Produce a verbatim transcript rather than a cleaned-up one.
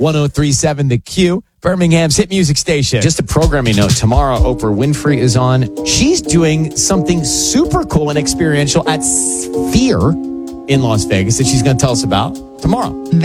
one oh three point seven The Q, Birmingham's hit music station. Just a programming note. Tomorrow, Oprah Winfrey is on. She's doing something super cool and experiential at Sphere in Las Vegas that she's going to tell us about tomorrow.